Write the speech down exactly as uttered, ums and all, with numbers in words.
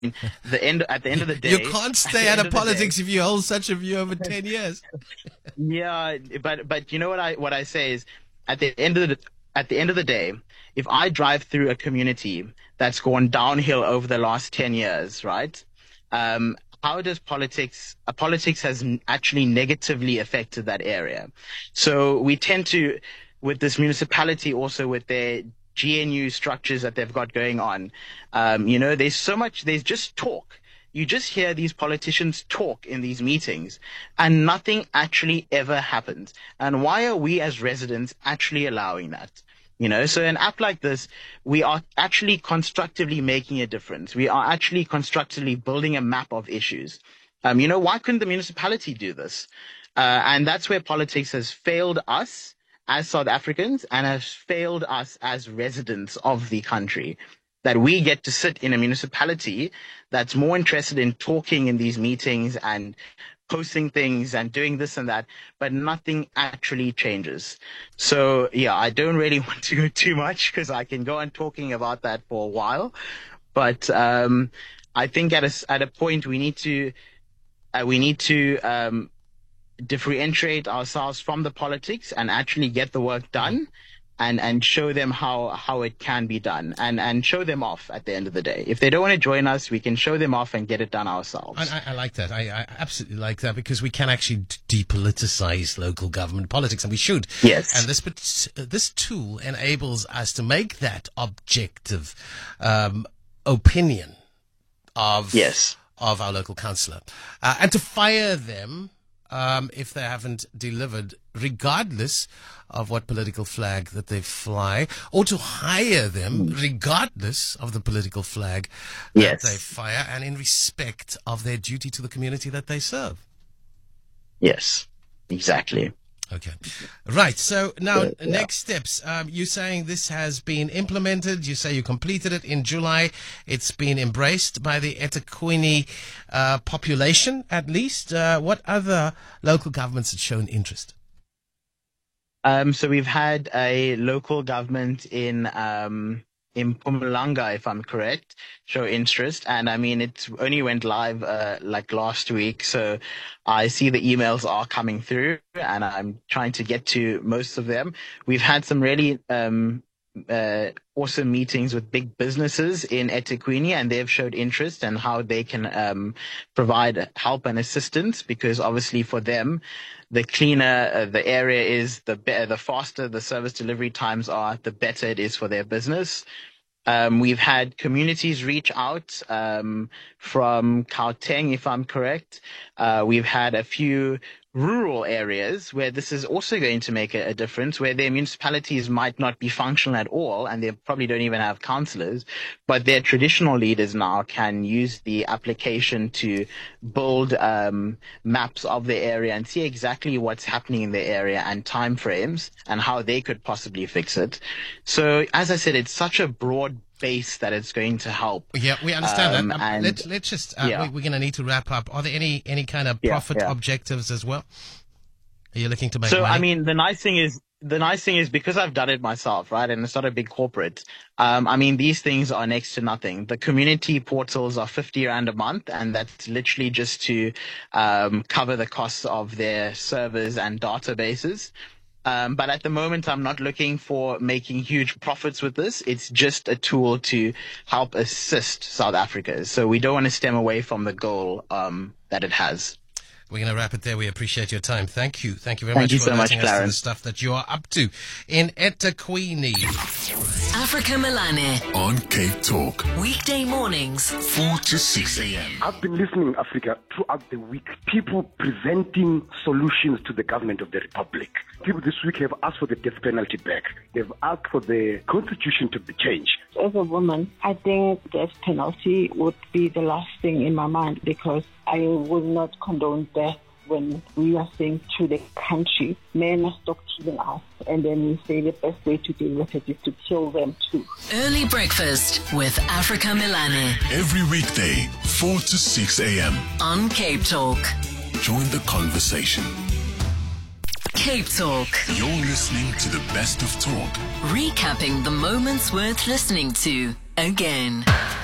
the end at the end of the day, you can't stay out of politics if you hold such a view over ten years. Yeah, but but you know what I what I say is, at the end of the at the end of the day, if I drive through a community that's gone downhill over the last ten years, right? Um, how does politics, uh, politics has n- actually negatively affected that area. So we tend to, with this municipality also with their G N U structures that they've got going on, um, you know, there's so much, there's just talk. You just hear these politicians talk in these meetings and nothing actually ever happens. And why are we as residents actually allowing that? You know, so an app like this, we are actually constructively making a difference. We are actually constructively building a map of issues. Um, you know, why couldn't the municipality do this? Uh, and that's where politics has failed us as South Africans and has failed us as residents of the country. That we get to sit in a municipality that's more interested in talking in these meetings and posting things and doing this and that, but nothing actually changes. So, yeah, I don't really want to go too much because I can go on talking about that for a while. But um, I think at a, at a point we need to uh, we need to um, differentiate ourselves from the politics and actually get the work done. And, and show them how, how it can be done and, and show them off at the end of the day. If they don't want to join us, we can show them off and get it done ourselves. And I, I like that. I, I absolutely like that because we can actually depoliticize local government politics, and we should. Yes. And this this tool enables us to make that objective um, opinion of yes. of our local councillor uh, and to fire them um, if they haven't delivered, regardless of what political flag that they fly, or to hire them regardless of the political flag that yes. they fire, and in respect of their duty to the community that they serve. Yes, exactly. Okay. Right. So now, yeah, yeah. next steps. Um, you're saying this has been implemented. You say you completed it in July. It's been embraced by the eThekwini uh, population, at least. Uh, what other local governments have shown interest? Um, so we've had a local government in um, in Mpumalanga, if I'm correct, show interest. And I mean, it only went live uh, like last week. So I see the emails are coming through and I'm trying to get to most of them. We've had some really um, uh, awesome meetings with big businesses in eThekwini, and they've showed interest in how they can um, provide help and assistance, because obviously for them, the cleaner uh, the area is, the be- the faster the service delivery times are, the better it is for their business. Um, we've had communities reach out um, from Gauteng, if I'm correct. Uh, we've had a few rural areas where this is also going to make a, a difference, where their municipalities might not be functional at all, and they probably don't even have councillors, but their traditional leaders now can use the application to build um, maps of the area and see exactly what's happening in the area and timeframes and how they could possibly fix it. So, as I said, it's such a broad base that it's going to help. Yeah, we understand um, that. Um, and, let's let's just uh, yeah. we, we're going to need to wrap up. Are there any any kind of Yeah, profit yeah. objectives as well? Are you looking to make So, money? I mean, the nice thing is, the nice thing is because I've done it myself, right? And it's not a big corporate. Um, I mean, these things are next to nothing. The community portals are fifty rand a month, and that's literally just to um, cover the costs of their servers and databases. Um, but at the moment, I'm not looking for making huge profits with this. It's just a tool to help assist South Africa. So we don't want to stem away from the goal um, that it has. We're going to wrap it there. We appreciate your time. Thank you. Thank you very Thank much you for so much, alerting us to the Clarence. stuff that you are up to in eThekwini. Africa Melane On Cape Talk, weekday mornings. four to six a.m. I've been listening, Africa, throughout the week. People presenting solutions to the government of the Republic. People this week have asked for the death penalty back. They've asked for the constitution to be changed. As a woman, I think death penalty would be the last thing in my mind, because I will not condone death when we are saying to the country, men, stop killing us. And then we say the best way to deal with it is to kill them too. Early breakfast with Africa Melane Every weekday, four to six a.m. on Cape Talk. Join the conversation. Cape Talk, You're listening to the best of talk. recapping the moments worth listening to again.